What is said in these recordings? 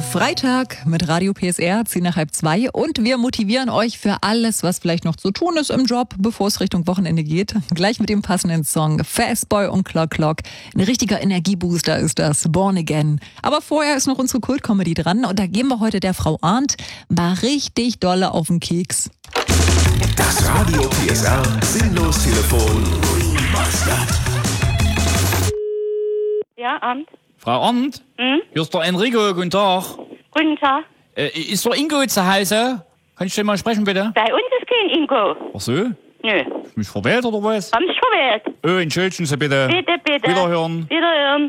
Freitag mit Radio PSR, 10 nach 1:30 und wir motivieren euch für alles, was vielleicht noch zu tun ist im Job, bevor es Richtung Wochenende geht. Gleich mit dem passenden Song Fastboy und Clock Clock. Ein richtiger Energiebooster ist das, Born Again. Aber vorher ist noch unsere Kult-Comedy dran und da gehen wir heute der Frau Arndt mal richtig dolle auf den Keks. Das Radio PSR Sinnlos-Telefon Remastered. Ja, Arndt. Frau Arndt? Hier ist der Enrico, guten Tag. Guten Tag. Ist der Ingo zu Hause? Kann ich den mal sprechen, bitte? Bei uns ist kein Ingo. Ach so? Nö. Ist mich verwählt oder was? Haben Sie verwählt? Oh, entschuldigen Sie bitte. Bitte, bitte. Wiederhören. Wiederhören.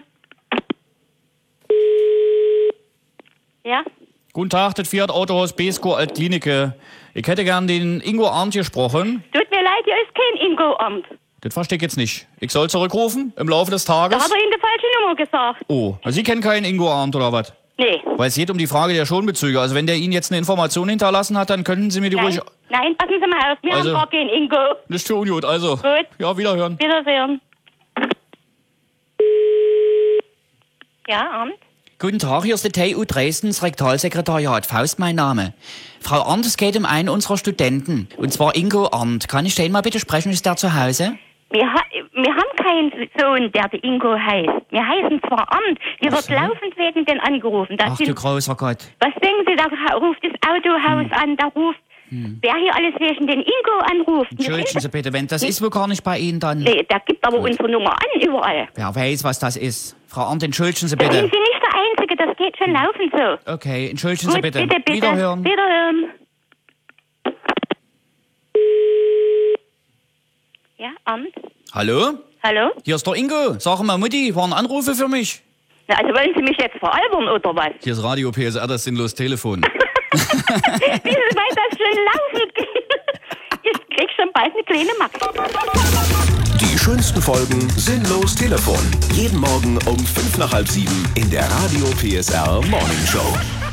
Ja? Guten Tag, das Fiat Autohaus Besko Altklinike. Ich hätte gern den Ingo Arndt gesprochen. Tut mir leid, hier ist kein Ingo, Arndt. Das verstehe ich jetzt nicht. Ich soll zurückrufen im Laufe des Da Tages? hat er Ihnen die falsche Nummer gesagt. Oh, also Sie kennen keinen Ingo Arndt oder was? Nee. Weil es geht um die Frage der Schonbezüge. Also wenn der Ihnen jetzt eine Information hinterlassen hat, dann könnten Sie mir die ruhig... Nein, passen Sie mal auf. Wir Also- haben gar keinen Ingo. Nicht für ungut, also. Gut. Ja, wiederhören. Wiedersehen. Ja, Arndt? Guten Tag, hier ist der TU Dresden, das Rektalsekretariat. Faust mein Name. Frau Arndt, es geht um einen unserer Studenten. Und zwar Ingo Arndt. Kann ich den mal bitte sprechen? Ist der zu Hause? Wir haben keinen Sohn, der Ingo heißt. Wir heißen zwar Arndt. Hier wird laufend wegen den angerufen. Das Ach du großer Gott. was denken Sie, da ruft das Autohaus an, da ruft, wer hier alles wegen den Ingo anruft. Entschuldigen Sie bitte, wenn das ist wohl gar nicht bei Ihnen, dann... Nee, der gibt aber unsere Nummer an, überall. Wer weiß, was das ist. Frau Arndt, entschuldigen Sie Da sind bitte. Sie nicht der Einzige, das geht schon laufend so. Okay, entschuldigen Gut, Sie bitte. bitte. Wiederhören. Wiederhören. Ja, Arndt? Hallo? Hallo? Hier ist der Ingo. Sag mal, Mutti, waren Anrufe für mich? Na, also wollen Sie mich jetzt veralbern, oder was? Hier ist Radio PSR, das Sinnlos-Telefon. Wie weit das schon laufend geht. Ich krieg schon bald eine kleine Max. Die schönsten Folgen Sinnlos-Telefon. Jeden Morgen um 5 nach halb 7 in der Radio PSR Morning Show.